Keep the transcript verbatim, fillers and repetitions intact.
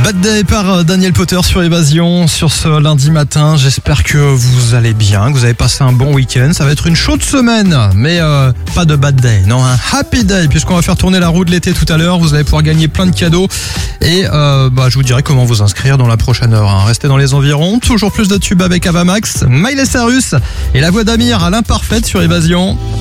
Bad Day par Daniel Powter sur Évasion sur ce lundi matin. J'espère que vous allez bien, que vous avez passé un bon week-end. Ça va être une chaude semaine, mais euh, pas de Bad Day, non, un Happy Day, puisqu'on va faire tourner la roue de l'été tout à l'heure. Vous allez pouvoir gagner plein de cadeaux et euh, bah, je vous dirai comment vous inscrire dans la prochaine heure. Hein. Restez dans les environs, toujours plus de tubes avec Avamax, Miley Cyrus et la voix d'Amir à l'imparfaite sur Évasion.